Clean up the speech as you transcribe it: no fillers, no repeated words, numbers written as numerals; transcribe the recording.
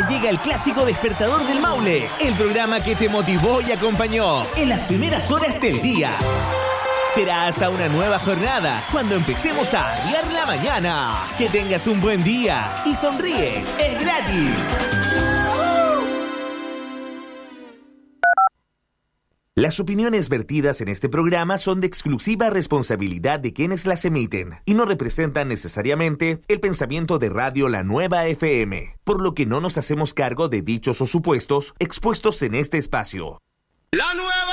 Ya llega el clásico despertador del Maule, el programa que te motivó y acompañó en las primeras horas del día. Será hasta una nueva jornada cuando empecemos a arriar la mañana. Que tengas un buen día y sonríe, es gratis. Las opiniones vertidas en este programa son de exclusiva responsabilidad de quienes las emiten y no representan necesariamente el pensamiento de Radio La Nueva FM, por lo que no nos hacemos cargo de dichos o supuestos expuestos en este espacio. La Nueva